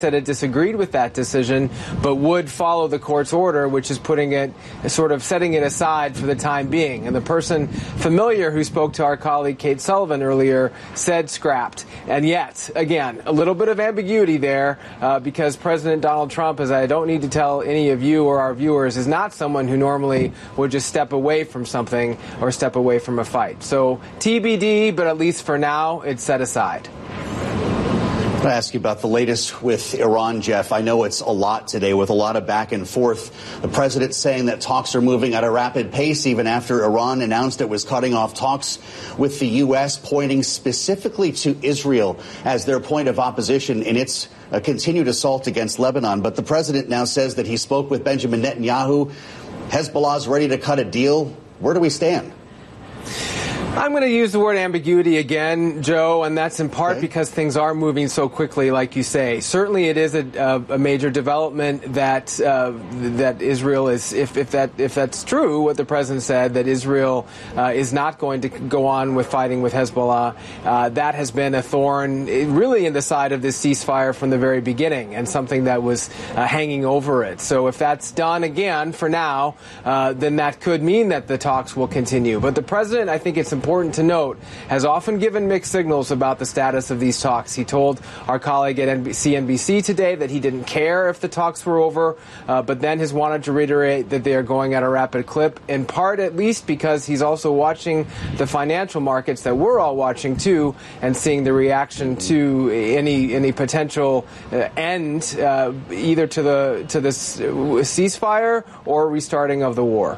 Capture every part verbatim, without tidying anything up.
said it disagreed with that decision, but would follow the court's order, which is putting it, sort of setting it aside for the time being. And the person familiar who spoke to our colleague Kate Sullivan earlier said scrapped. And yet, again, a little bit of ambiguity there uh, because President Donald Trump, as I don't need to tell any of you or our viewers, is not someone who normally would just step away from something or step away from a fight. So T B D, but at least for now, it's set aside. I want to ask you about the latest with Iran, Jeff. I know it's a lot today with a lot of back and forth. The president saying that talks are moving at a rapid pace even after Iran announced it was cutting off talks with the U S, pointing specifically to Israel as their point of opposition in its uh, continued assault against Lebanon. But the president now says that he spoke with Benjamin Netanyahu. Hezbollah's ready to cut a deal. Where do we stand? I'm going to use the word ambiguity again, Joe, and that's in part okay. because things are moving so quickly, like you say. Certainly, it is a, a, a major development that uh, that Israel is, if, if that if that's true, what the president said, that Israel uh, is not going to go on with fighting with Hezbollah. Uh, that has been a thorn, really, in the side of this ceasefire from the very beginning, and something that was uh, hanging over it. So, if that's done again for now, uh, then that could mean that the talks will continue. But the president, I think it's important to note, has often given mixed signals about the status of these talks. He told our colleague at C N B C today that he didn't care if the talks were over, uh, but then has wanted to reiterate that they are going at a rapid clip, in part at least because he's also watching the financial markets that we're all watching too, and seeing the reaction to any any potential uh, end, uh, either to the to this ceasefire or restarting of the war.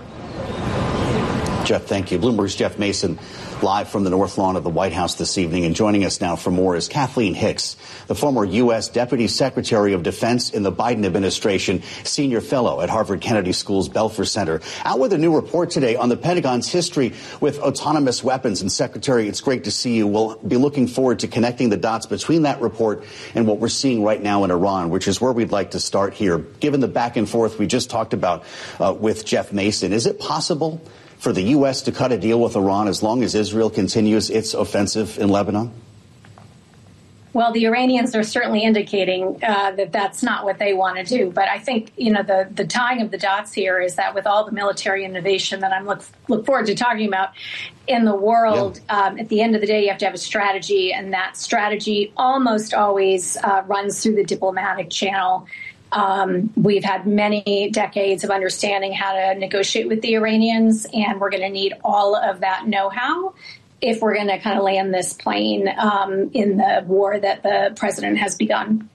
Jeff, thank you. Bloomberg's Jeff Mason, live from the North Lawn of the White House this evening. And joining us now for more is Kathleen Hicks, the former U S. Deputy Secretary of Defense in the Biden administration, senior fellow at Harvard Kennedy School's Belfer Center. Out with a new report today on the Pentagon's history with autonomous weapons. And Secretary, it's great to see you. We'll be looking forward to connecting the dots between that report and what we're seeing right now in Iran, which is where we'd like to start here. Given the back and forth we just talked about uh, with Jeff Mason, is it possible for the U S to cut a deal with Iran as long as Israel continues its offensive in Lebanon? Well, the Iranians are certainly indicating uh, that that's not what they want to do. But I think, you know, the, the tying of the dots here is that with all the military innovation that I'm look, look forward to talking about in the world, yeah. um, at the end of the day, you have to have a strategy. And that strategy almost always uh, runs through the diplomatic channel. Um, we've had many decades of understanding how to negotiate with the Iranians, and we're going to need all of that know-how if we're going to kind of land this plane um, in the war that the president has begun.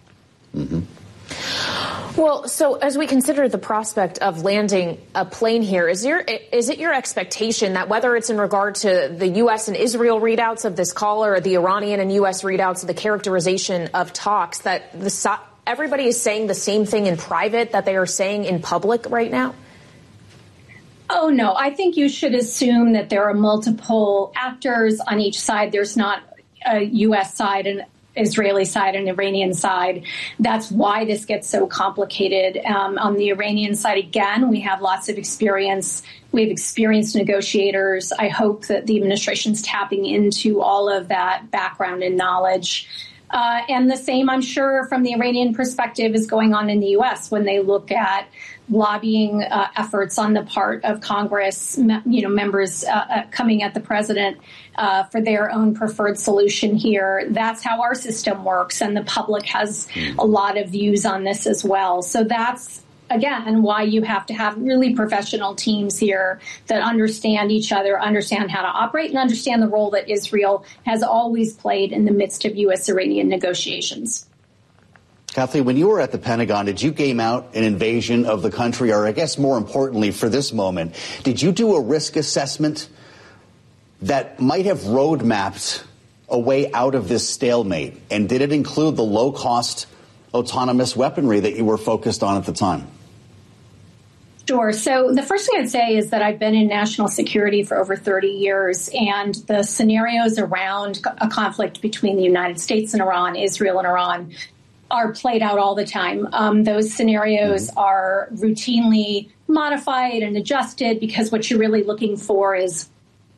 Mm-hmm. Well, so as we consider the prospect of landing a plane here, is your is it your expectation that whether it's in regard to the U S and Israel readouts of this call or the Iranian and U S readouts of the characterization of talks, that the everybody is saying the same thing in private that they are saying in public right now? Oh, no. I think you should assume that there are multiple actors on each side. There's not a U S side and Israeli side and Iranian side. That's why this gets so complicated. Um, on the Iranian side, again, we have lots of experience. We have experienced negotiators. I hope that the administration's tapping into all of that background and knowledge. Uh, and the same, I'm sure, from the Iranian perspective is going on in the U S when they look at lobbying uh, efforts on the part of Congress, you know, members uh, coming at the president uh, for their own preferred solution here. That's how our system works. And the public has a lot of views on this as well. So that's, again, why you have to have really professional teams here that understand each other, understand how to operate, and understand the role that Israel has always played in the midst of U S-Iranian negotiations. Kathleen, when you were at the Pentagon, did you game out an invasion of the country? Or I guess more importantly for this moment, did you do a risk assessment that might have roadmapped a way out of this stalemate? And did it include the low-cost autonomous weaponry that you were focused on at the time? Sure. So the first thing I'd say is that I've been in national security for over thirty years, and the scenarios around a conflict between the United States and Iran, Israel and Iran, are played out all the time. Um, those scenarios mm-hmm. are routinely modified and adjusted because what you're really looking for is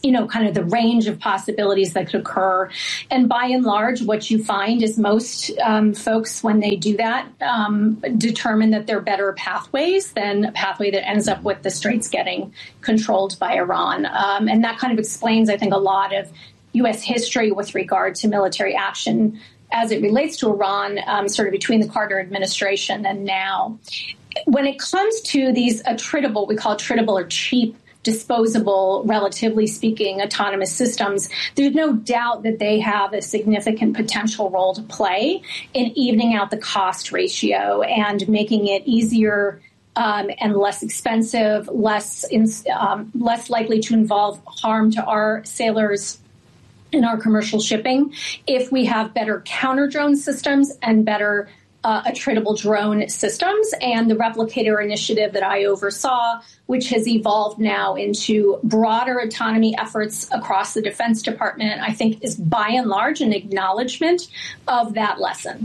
you know, kind of the range of possibilities that could occur. And by and large, what you find is most um, folks, when they do that, um, determine that there are better pathways than a pathway that ends up with the Straits getting controlled by Iran. Um, and that kind of explains, I think, a lot of U S history with regard to military action as it relates to Iran, um, sort of between the Carter administration and now. When it comes to these attritable, we call attritable or cheap, disposable, relatively speaking, autonomous systems, there's no doubt that they have a significant potential role to play in evening out the cost ratio and making it easier um, and less expensive, less in, um, less likely to involve harm to our sailors in our commercial shipping if we have better counter drone systems and better Uh, attritable drone systems. And the Replicator initiative that I oversaw, which has evolved now into broader autonomy efforts across the Defense Department, I think is by and large an acknowledgement of that lesson.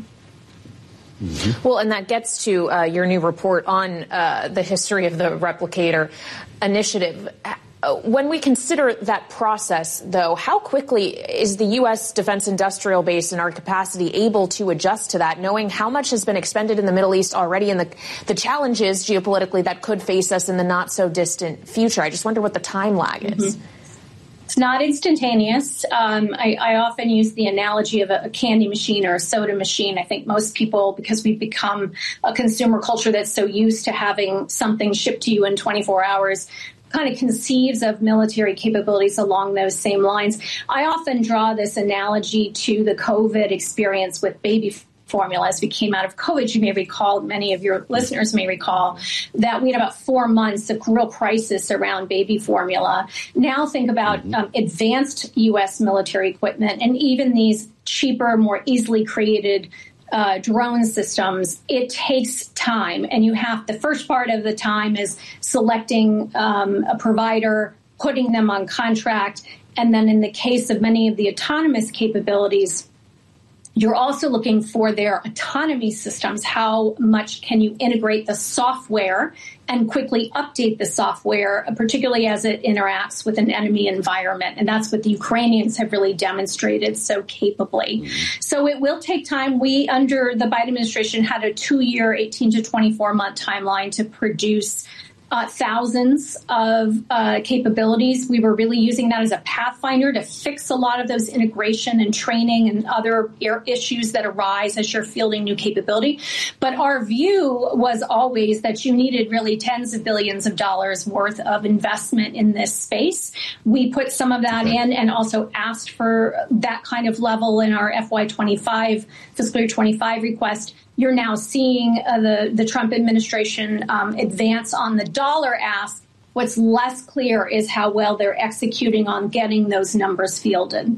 Mm-hmm. Well, and that gets to uh, your new report on uh, the history of the Replicator initiative. When we consider that process, though, how quickly is the U S defense industrial base and our capacity able to adjust to that, knowing how much has been expended in the Middle East already and the, the challenges geopolitically that could face us in the not so distant future? I just wonder what the time lag is. Mm-hmm. It's not instantaneous. Um, I, I often use the analogy of a, a candy machine or a soda machine. I think most people, because we've become a consumer culture that's so used to having something shipped to you in twenty-four hours, kind of conceives of military capabilities along those same lines. I often draw this analogy to the COVID experience with baby formula. As we came out of COVID, you may recall, many of your listeners may recall, that we had about four months of real crisis around baby formula. Now think about mm-hmm. um, advanced U S military equipment and even these cheaper, more easily created Uh, drone systems. It takes time, and you have the first part of the time is selecting um, a provider, putting them on contract, and then in the case of many of the autonomous capabilities, you're also looking for their autonomy systems. How much can you integrate the software and quickly update the software, particularly as it interacts with an enemy environment? And that's what the Ukrainians have really demonstrated so capably. Mm-hmm. So it will take time. We, under the Biden administration, had a two-year, eighteen to twenty-four month timeline to produce Uh, thousands of uh, capabilities. We were really using that as a pathfinder to fix a lot of those integration and training and other issues that arise as you're fielding new capability. But our view was always that you needed really tens of billions of dollars worth of investment in this space. We put some of that in and also asked for that kind of level in our F Y twenty-five, fiscal year twenty-five request. You're now seeing uh, the, the Trump administration um, advance on the dollar ask. What's less clear is how well they're executing on getting those numbers fielded.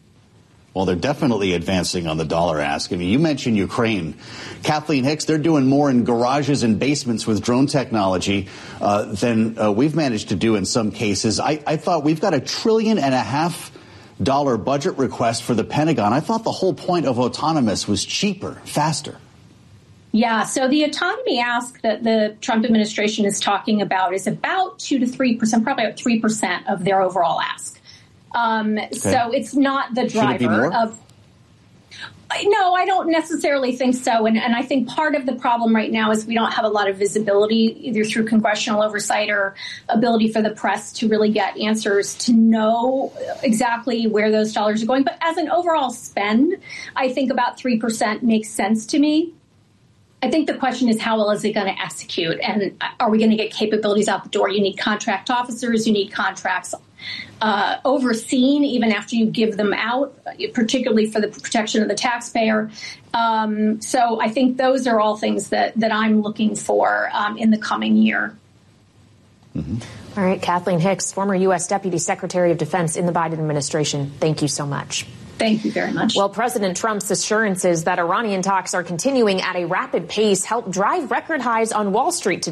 Well, they're definitely advancing on the dollar ask. I mean, you mentioned Ukraine. Kathleen Hicks, they're doing more in garages and basements with drone technology uh, than uh, we've managed to do in some cases. I, I thought we've got a trillion and a half dollar budget request for the Pentagon. I thought the whole point of autonomous was cheaper, faster. Yeah, so the autonomy ask that the Trump administration is talking about is about two to three percent, probably about three percent of their overall ask. Um, okay. So it's not the driver Should it be more? of. No, I don't necessarily think so. And, and I think part of the problem right now is we don't have a lot of visibility, either through congressional oversight or ability for the press to really get answers to know exactly where those dollars are going. But as an overall spend, I think about three percent makes sense to me. I think the question is, how well is it going to execute? And are we going to get capabilities out the door? You need contract officers. You need contracts uh, overseen even after you give them out, particularly for the protection of the taxpayer. Um, so I think those are all things that, that I'm looking for um, in the coming year. Mm-hmm. All right. Kathleen Hicks, former U S Deputy Secretary of Defense in the Biden administration. Thank you so much. Thank you very much. Well, President Trump's assurances that Iranian talks are continuing at a rapid pace helped drive record highs on Wall Street today.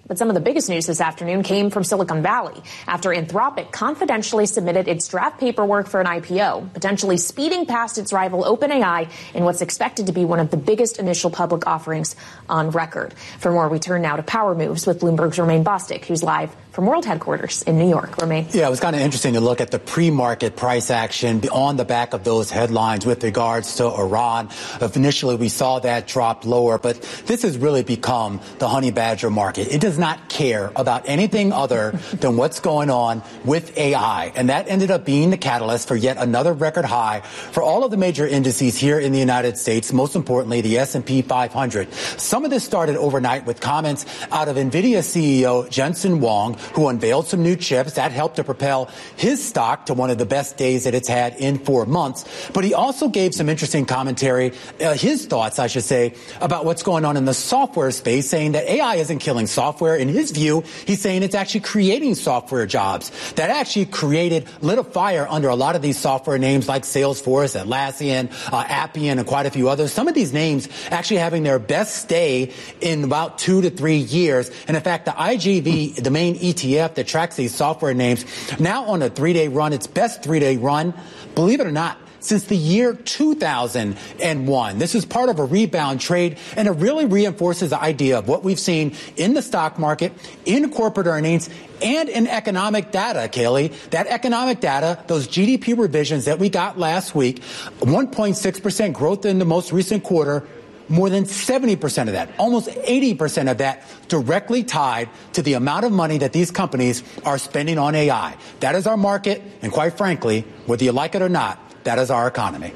But some of the biggest news this afternoon came from Silicon Valley after Anthropic confidentially submitted its draft paperwork for an I P O, potentially speeding past its rival OpenAI in what's expected to be one of the biggest initial public offerings on record. For more, we turn now to Power Moves with Bloomberg's Romaine Bostick, who's live from World Headquarters in New York. Romaine. Yeah, it was kind of interesting to look at the pre-market price action on the back of those headlines with regards to Iran. Initially, we saw that drop lower, but this has really become the honey badger market. It does not care about anything other than what's going on with A I. And that ended up being the catalyst for yet another record high for all of the major indices here in the United States, most importantly, the S and P five hundred. Some of this started overnight with comments out of NVIDIA C E O Jensen Huang, who unveiled some new chips that helped to propel his stock to one of the best days that it's had in four months. But he also gave some interesting commentary, uh, his thoughts, I should say, about what's going on in the software space, saying that A I isn't killing software. In his view, he's saying it's actually creating software jobs that actually created, lit a fire under a lot of these software names like Salesforce, Atlassian, uh, Appian, and quite a few others. Some of these names actually having their best day in about two to three years. And in fact, the I G V, the main E T F that tracks these software names, now on a three-day run, its best three-day run, believe it or not, since the year two thousand one. This is part of a rebound trade, and it really reinforces the idea of what we've seen in the stock market, in corporate earnings, and in economic data, Kaylee. That economic data, those G D P revisions that we got last week, one point six percent growth in the most recent quarter, more than seventy percent of that, almost eighty percent of that, directly tied to the amount of money that these companies are spending on A I. That is our market, and quite frankly, whether you like it or not, that is our economy.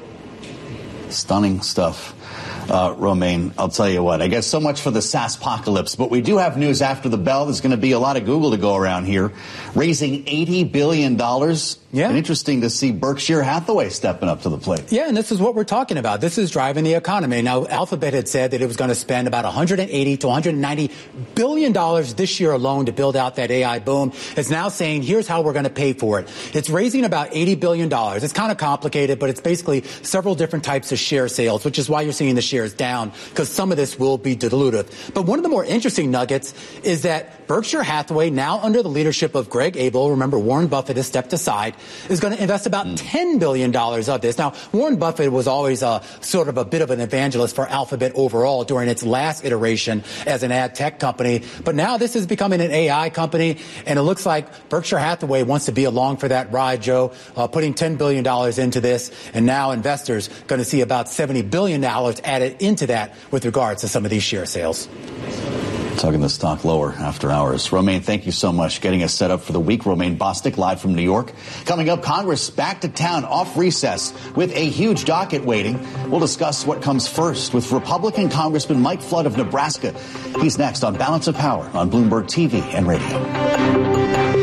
Stunning stuff. Uh, Romaine, I'll tell you what, I guess so much for the SaaSpocalypse, but we do have news after the bell. There's going to be a lot of Google to go around here, raising eighty billion dollars. Yeah. And interesting to see Berkshire Hathaway stepping up to the plate. Yeah, and this is what we're talking about. This is driving the economy. Now, Alphabet had said that it was going to spend about one hundred eighty to one hundred ninety billion dollars this year alone to build out that A I boom. It's now saying, here's how we're going to pay for it. It's raising about eighty billion dollars. It's kind of complicated, but it's basically several different types of share sales, which is why you're seeing the shares down, because some of this will be dilutive. But one of the more interesting nuggets is that Berkshire Hathaway, now under the leadership of Greg Abel, remember Warren Buffett has stepped aside, is going to invest about mm. ten billion dollars of this. Now, Warren Buffett was always a sort of a bit of an evangelist for Alphabet overall during its last iteration as an ad tech company. But now this is becoming an A I company, and it looks like Berkshire Hathaway wants to be along for that ride, Joe, uh, putting ten billion dollars into this. And now investors going to see about seventy billion dollars added into that with regards to some of these share sales. Talking the stock lower after hours. Romaine, thank you so much. Getting us set up for the week. Romaine Bostick, live from New York. Coming up, Congress back to town off recess with a huge docket waiting. We'll discuss what comes first with Republican Congressman Mike Flood of Nebraska. He's next on Balance of Power on Bloomberg T V and radio.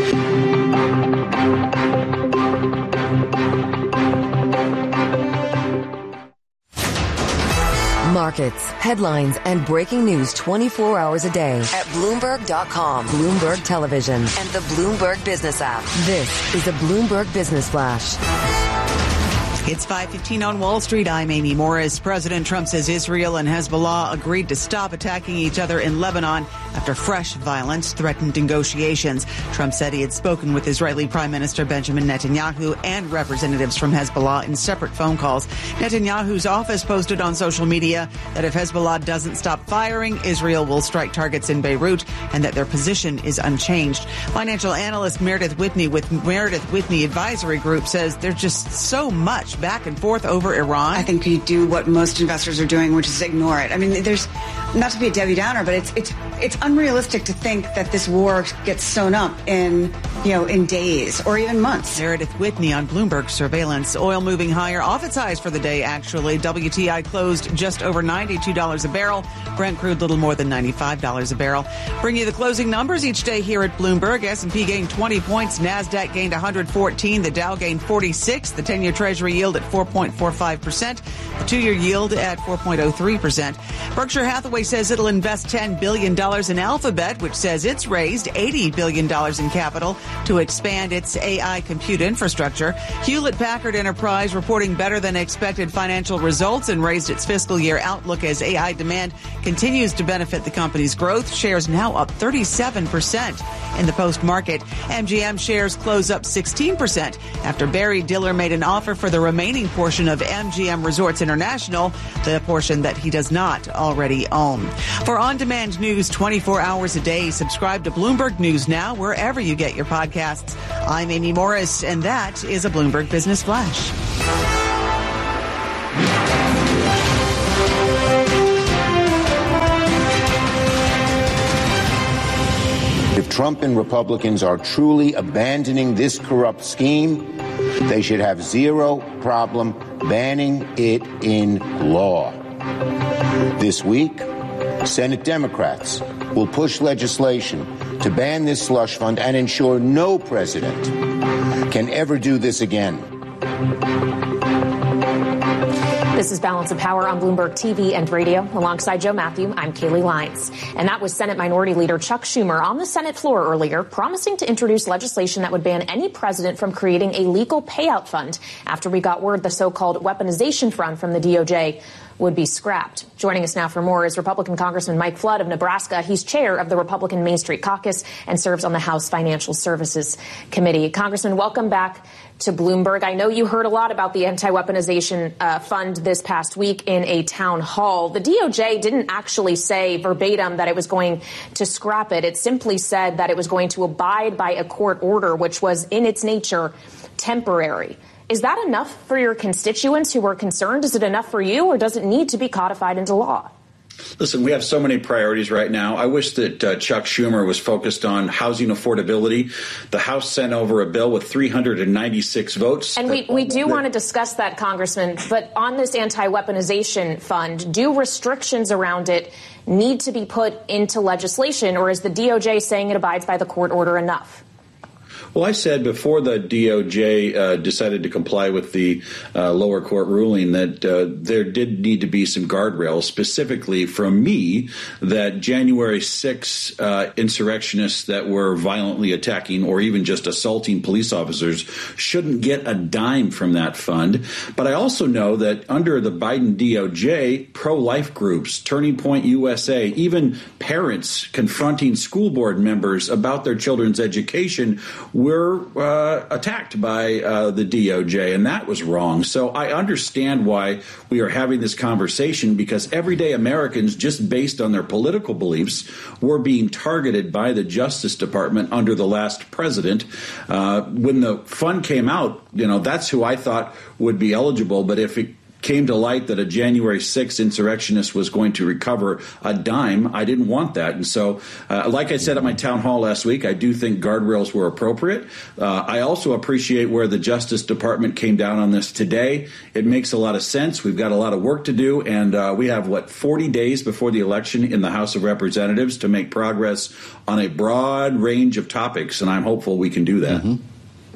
Markets, headlines, and breaking news twenty-four hours a day at Bloomberg dot com, Bloomberg Television, and the Bloomberg Business app. This is the Bloomberg Business Flash. It's five fifteen on Wall Street. I'm Amy Morris. President Trump says Israel and Hezbollah agreed to stop attacking each other in Lebanon after fresh violence threatened negotiations. Trump said he had spoken with Israeli Prime Minister Benjamin Netanyahu and representatives from Hezbollah in separate phone calls. Netanyahu's office posted on social media that if Hezbollah doesn't stop firing, Israel will strike targets in Beirut, and that their position is unchanged. Financial analyst Meredith Whitney with Meredith Whitney Advisory Group says there's just so much back and forth over Iran. I think you do what most investors are doing, which is ignore it. I mean, there's, not to be a Debbie Downer, but it's it's it's unrealistic to think that this war gets sewn up in, you know, in days or even months. Meredith Whitney on Bloomberg Surveillance. Oil moving higher off its highs for the day, actually. W T I closed just over ninety-two dollars a barrel. Brent crude little more than ninety-five dollars a barrel. Bring you the closing numbers each day here at Bloomberg. S and P gained twenty points. NASDAQ gained one hundred fourteen. The Dow gained forty-six. The ten-year Treasury yield at four point four five percent. The two-year yield at four point oh three percent. Berkshire Hathaway says it'll invest ten billion dollars in Alphabet, which says it's raised eighty billion dollars in capital to expand its A I compute infrastructure. Hewlett-Packard Enterprise reporting better than expected financial results and raised its fiscal year outlook as A I demand continues to benefit the company's growth. Shares now up thirty-seven percent. In the post-market, M G M shares close up sixteen percent after Barry Diller made an offer for the remaining portion of M G M Resorts International, the portion that he does not already own. For on-demand news twenty-four hours a day, subscribe to Bloomberg News Now wherever you get your podcasts. I'm Amy Morris, and that is a Bloomberg Business Flash. If Trump and Republicans are truly abandoning this corrupt scheme, they should have zero problem banning it in law. This week, Senate Democrats will push legislation to ban this slush fund and ensure no president can ever do this again. This is Balance of Power on Bloomberg T V and radio. Alongside Joe Matthew, I'm Kaylee Lyons. And that was Senate Minority Leader Chuck Schumer on the Senate floor earlier, promising to introduce legislation that would ban any president from creating a legal payout fund after we got word the so-called weaponization fund from the D O J would be scrapped. Joining us now for more is Republican Congressman Mike Flood of Nebraska. He's chair of the Republican Main Street Caucus and serves on the House Financial Services Committee. Congressman, welcome back to Bloomberg. I know you heard a lot about the anti-weaponization uh, fund this past week in a town hall. The D O J didn't actually say verbatim that it was going to scrap it. It simply said that it was going to abide by a court order, which was in its nature temporary. Is that enough for your constituents who are concerned? Is it enough for you, or does it need to be codified into law? Listen, we have so many priorities right now. I wish that uh, Chuck Schumer was focused on housing affordability. The House sent over a bill with three hundred ninety-six votes. And we, we do want to discuss that, Congressman. But on this anti-weaponization fund, do restrictions around it need to be put into legislation, or is the D O J saying it abides by the court order enough? Well, I said before the D O J uh, decided to comply with the uh, lower court ruling that uh, there did need to be some guardrails, specifically from me, that January sixth uh, insurrectionists that were violently attacking or even just assaulting police officers shouldn't get a dime from that fund. But I also know that under the Biden D O J, pro-life groups, Turning Point U S A, even parents confronting school board members about their children's education were uh, attacked by uh, the D O J, and that was wrong. So I understand why we are having this conversation, because everyday Americans, just based on their political beliefs, were being targeted by the Justice Department under the last president. Uh, when the fund came out, you know, that's who I thought would be eligible. But if it came to light that a January sixth insurrectionist was going to recover a dime, I didn't want that. And so, uh, like I said at my town hall last week, I do think guardrails were appropriate. Uh, I also appreciate where the Justice Department came down on this today. It makes a lot of sense. We've got a lot of work to do, and uh, we have, what, forty days before the election in the House of Representatives to make progress on a broad range of topics, and I'm hopeful we can do that. Mm-hmm.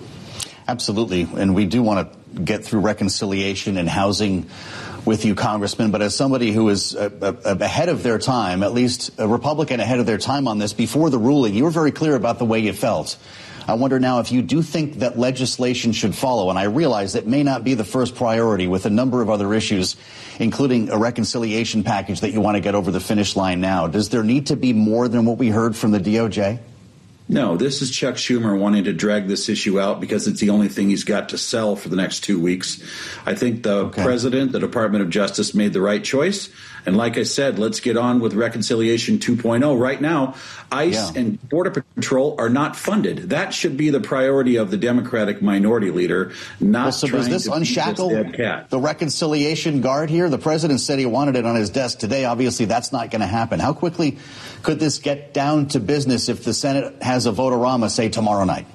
Absolutely, and we do want to get through reconciliation and housing with you, Congressman. But as somebody who is uh, uh, ahead of their time, at least a Republican ahead of their time on this, before the ruling, you were very clear about the way you felt. I wonder now if you do think that legislation should follow. And I realize it may not be the first priority with a number of other issues, including a reconciliation package that you want to get over the finish line now. Does there need to be more than what we heard from the D O J? No, this is Chuck Schumer wanting to drag this issue out because it's the only thing he's got to sell for the next two weeks. I think the okay. president, the Department of Justice, made the right choice. And like I said, let's get on with Reconciliation two point oh. Right now, ICE yeah. and Border Patrol are not funded. That should be the priority of the Democratic minority leader, not well, so trying does this to unshackle this dead cat. The reconciliation guard here? The president said he wanted it on his desk today. Obviously, that's not going to happen. How quickly could this get down to business if the Senate has a vote-a-rama, say, tomorrow night?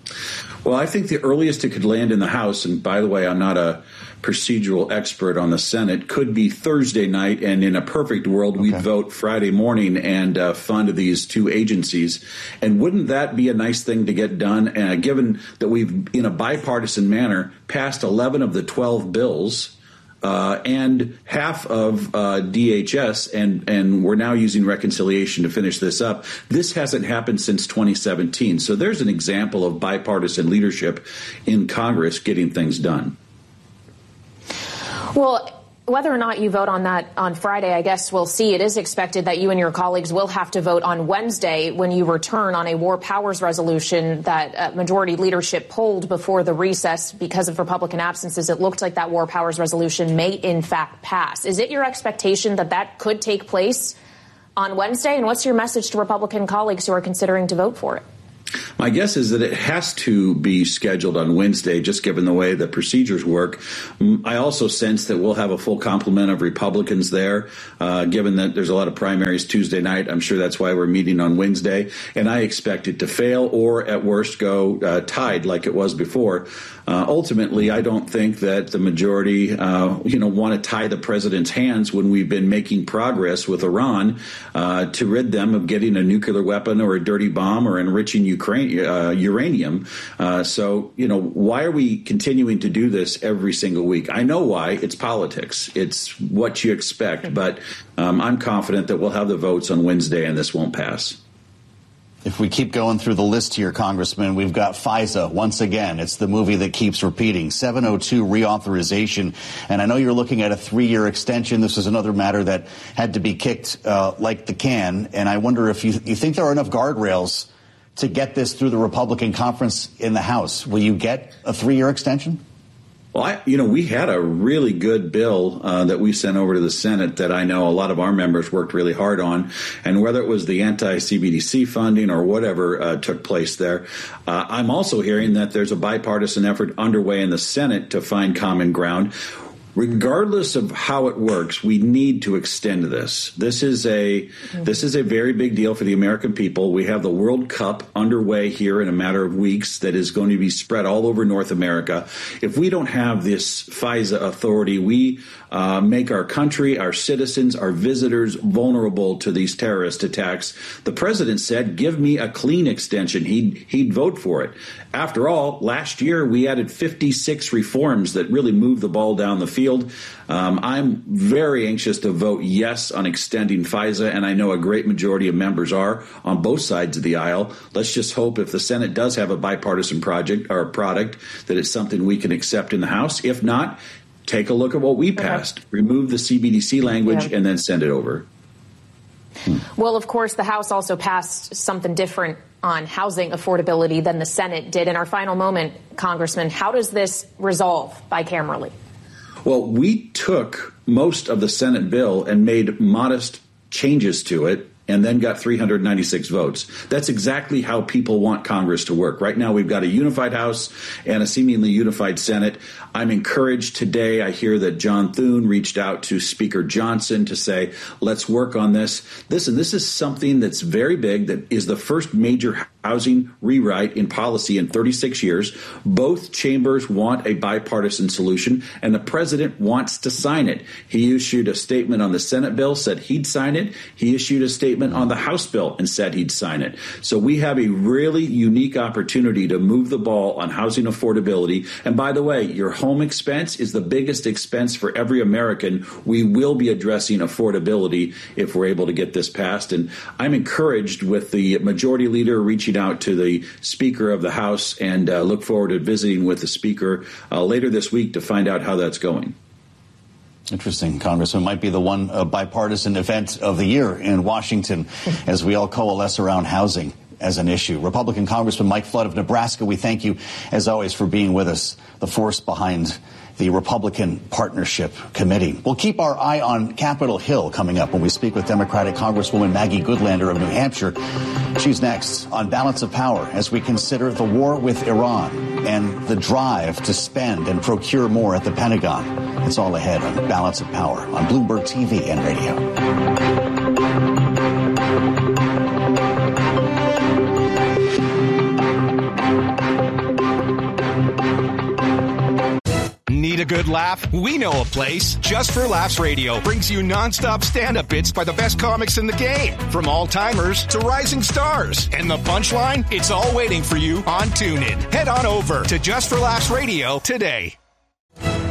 Well, I think the earliest it could land in the House, and by the way, I'm not a procedural expert on the Senate, could be Thursday night, and in a perfect world, okay. we'd vote Friday morning and uh, fund these two agencies. And wouldn't that be a nice thing to get done, uh, given that we've, in a bipartisan manner, passed eleven of the twelve bills, Uh, and half of uh, D H S, and, and we're now using reconciliation to finish this up. This hasn't happened since twenty seventeen. So there's an example of bipartisan leadership in Congress getting things done. Well, Whether or not you vote on that on Friday, I guess we'll see. It is expected that you and your colleagues will have to vote on Wednesday when you return on a war powers resolution that uh, majority leadership pulled before the recess because of Republican absences. It looked like that war powers resolution may in fact pass. Is it your expectation that that could take place on Wednesday? And what's your message to Republican colleagues who are considering to vote for it? My guess is that it has to be scheduled on Wednesday, just given the way the procedures work. I also sense that we'll have a full complement of Republicans there, uh, given that there's a lot of primaries Tuesday night. I'm sure that's why we're meeting on Wednesday. And I expect it to fail or, at worst, go uh, tied like it was before. Uh, ultimately, I don't think that the majority, uh, you know, want to tie the president's hands when we've been making progress with Iran uh, to rid them of getting a nuclear weapon or a dirty bomb or enriching Ukraine, uh, uranium. Uh, so, you know, why are we continuing to do this every single week? I know why. It's politics. It's what you expect. But um, I'm confident that we'll have the votes on Wednesday and this won't pass. If we keep going through the list here, Congressman, we've got FISA. Once again, it's the movie that keeps repeating. seven oh two reauthorization. And I know you're looking at a three-year extension. This is another matter that had to be kicked uh, like the can. And I wonder if you, you think there are enough guardrails to get this through the Republican conference in the House. Will you get a three-year extension? Well, I, you know, we had a really good bill uh, that we sent over to the Senate that I know a lot of our members worked really hard on. And whether it was the anti-C B D C funding or whatever uh, took place there, uh, I'm also hearing that there's a bipartisan effort underway in the Senate to find common ground. Regardless of how it works, we need to extend this. This is a mm-hmm. this is a very big deal for the American people. We have the World Cup underway here in a matter of weeks that is going to be spread all over North America. If we don't have this FISA authority, we uh, make our country, our citizens, our visitors vulnerable to these terrorist attacks. The president said, give me a clean extension. He'd, he'd vote for it. After all, last year we added fifty-six reforms that really moved the ball down the field. Um, I'm very anxious to vote yes on extending FISA, and I know a great majority of members are on both sides of the aisle. Let's just hope if the Senate does have a bipartisan project or product that it's something we can accept in the House. If not, take a look at what we passed. Remove the C B D C language yeah. and then send it over. Well, of course, the House also passed something different on housing affordability than the Senate did. In our final moment, Congressman, how does this resolve bicamerally? Well, we took most of the Senate bill and made modest changes to it and then got three hundred ninety-six votes. That's exactly how people want Congress to work. Right now, we've got a unified House and a seemingly unified Senate. I'm encouraged today. I hear that John Thune reached out to Speaker Johnson to say, let's work on this. Listen, this is something that's very big, that is the first major housing rewrite in policy in thirty-six years. Both chambers want a bipartisan solution, and the president wants to sign it. He issued a statement on the Senate bill, said he'd sign it. He issued a statement on the House bill and said he'd sign it. So we have a really unique opportunity to move the ball on housing affordability. And by the way, your home expense is the biggest expense for every American. We will be addressing affordability if we're able to get this passed. And I'm encouraged with the majority leader reaching out to the Speaker of the House, and uh, look forward to visiting with the Speaker uh, later this week to find out how that's going. Interesting, Congressman. Might be the one uh, bipartisan event of the year in Washington as we all coalesce around housing as an issue. Republican Congressman Mike Flood of Nebraska, we thank you, as always, for being with us, the force behind the Republican Partnership Committee. We'll keep our eye on Capitol Hill coming up when we speak with Democratic Congresswoman Maggie Goodlander of New Hampshire. She's next on Balance of Power as we consider the war with Iran and the drive to spend and procure more at the Pentagon. It's all ahead on Balance of Power on Bloomberg T V and radio. Need a good laugh? We know a place. Just for Laughs Radio brings you nonstop stand-up bits by the best comics in the game, from all-timers to rising stars. And the punchline? It's all waiting for you on TuneIn. Head on over to Just for Laughs Radio today.